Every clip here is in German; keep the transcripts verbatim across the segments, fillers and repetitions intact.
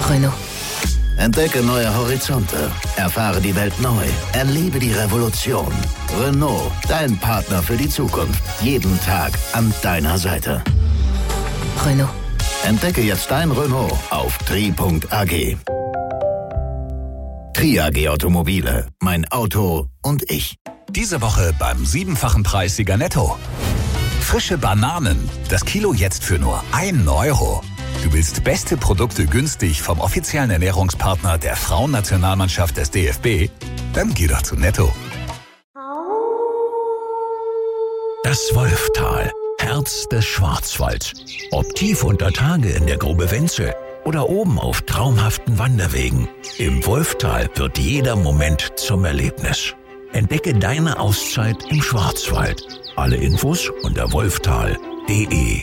Renault. Entdecke neue Horizonte. Erfahre die Welt neu. Erlebe die Revolution. Renault, dein Partner für die Zukunft. Jeden Tag an deiner Seite. Renault. Entdecke jetzt dein Renault auf tri punkt a g. tri A G Automobile. Mein Auto und ich. Diese Woche beim siebenfachen Preissieger Netto. Frische Bananen. Das Kilo jetzt für nur ein Euro. Du willst beste Produkte günstig vom offiziellen Ernährungspartner der Frauennationalmannschaft des D F B? Dann geh doch zu Netto. Das Wolftal, Herz des Schwarzwalds. Ob tief unter Tage in der Grube Wenzel oder oben auf traumhaften Wanderwegen. Im Wolftal wird jeder Moment zum Erlebnis. Entdecke deine Auszeit im Schwarzwald. Alle Infos unter wolftal punkt de.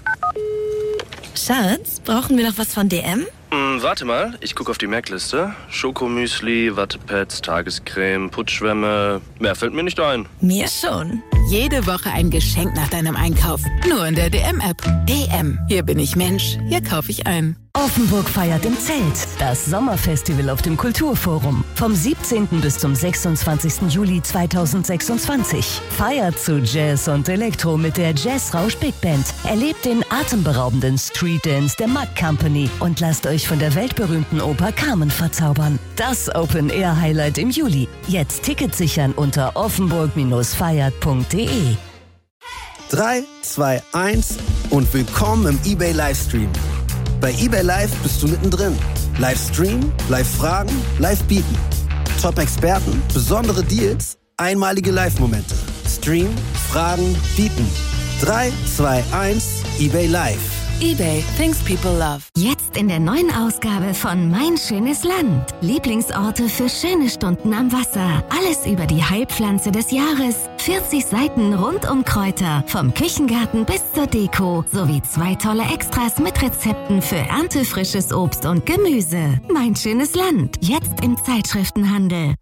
Schatz, brauchen wir noch was von D M? Hm, warte mal, ich gucke auf die Merkliste. Schokomüsli, Wattepads, Tagescreme, Putzschwämme. Mehr fällt mir nicht ein. Mir schon. Jede Woche ein Geschenk nach deinem Einkauf. Nur in der D M-App. D M. Hier bin ich Mensch. Hier kaufe ich ein. Offenburg feiert im Zelt. Das Sommerfestival auf dem Kulturforum. Vom siebzehnten bis zum sechsundzwanzigsten Juli zweitausendsechsundzwanzig. Feiert zu Jazz und Elektro mit der Jazzrausch Big Band. Erlebt den atemberaubenden Street Dance der Mack Company und lasst euch von der weltberühmten Oper Carmen verzaubern. Das Open-Air-Highlight im Juli. Jetzt Tickets sichern unter offenburg feiert punkt de. drei, zwei, eins und willkommen im eBay Livestream. Bei eBay Live bist du mittendrin. Livestream, Live-Fragen, Live-Bieten. Top-Experten, besondere Deals, einmalige Live-Momente. Stream, Fragen, Bieten. drei, zwei, eins, eBay Live. eBay. Things people love. Jetzt in der neuen Ausgabe von Mein schönes Land. Lieblingsorte für schöne Stunden am Wasser. Alles über die Heilpflanze des Jahres. vierzig Seiten rund um Kräuter. Vom Küchengarten bis zur Deko. Sowie zwei tolle Extras mit Rezepten für erntefrisches Obst und Gemüse. Mein schönes Land. Jetzt im Zeitschriftenhandel.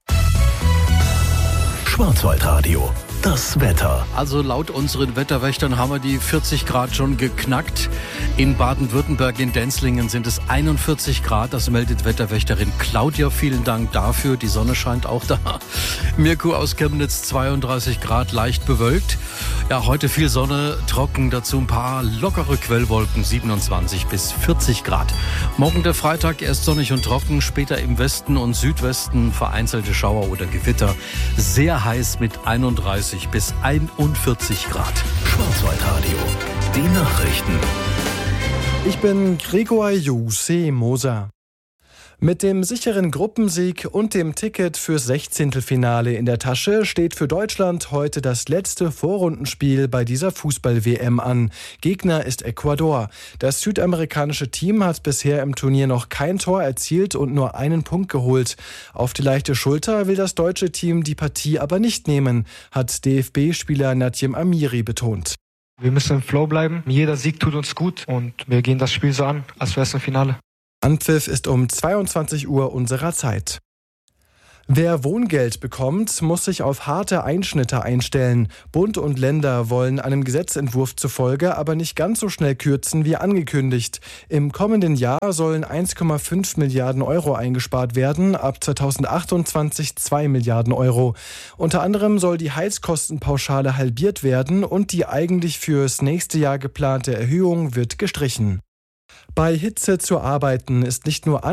Schwarzwaldradio. Das Wetter. Also laut unseren Wetterwächtern haben wir die vierzig Grad schon geknackt. In Baden-Württemberg, in Denzlingen sind es einundvierzig Grad. Das meldet Wetterwächterin Claudia. Vielen Dank dafür. Die Sonne scheint auch da. Mirko aus Chemnitz, zweiunddreißig Grad, leicht bewölkt. Ja, heute viel Sonne, trocken, dazu ein paar lockere Quellwolken, siebenundzwanzig bis vierzig Grad. Morgen der Freitag erst sonnig und trocken, später im Westen und Südwesten vereinzelte Schauer oder Gewitter. Sehr heiß mit einunddreißig bis einundvierzig Grad. Schwarzwaldradio. Die Nachrichten. Ich bin Gregor Juse Moser. Mit dem sicheren Gruppensieg und dem Ticket fürs Sechzehntelfinale in der Tasche steht für Deutschland heute das letzte Vorrundenspiel bei dieser Fußball-W M an. Gegner ist Ecuador. Das südamerikanische Team hat bisher im Turnier noch kein Tor erzielt und nur einen Punkt geholt. Auf die leichte Schulter will das deutsche Team die Partie aber nicht nehmen, hat D F B-Spieler Nadjem Amiri betont. Wir müssen im Flow bleiben. Jeder Sieg tut uns gut und wir gehen das Spiel so an, als wäre es ein Finale. Anpfiff ist um zweiundzwanzig Uhr unserer Zeit. Wer Wohngeld bekommt, muss sich auf harte Einschnitte einstellen. Bund und Länder wollen einem Gesetzentwurf zufolge aber nicht ganz so schnell kürzen wie angekündigt. Im kommenden Jahr sollen eins Komma fünf Milliarden Euro eingespart werden, ab zweitausendachtundzwanzig zwei Milliarden Euro. Unter anderem soll die Heizkostenpauschale halbiert werden und die eigentlich fürs nächste Jahr geplante Erhöhung wird gestrichen. Bei Hitze zu arbeiten ist nicht nur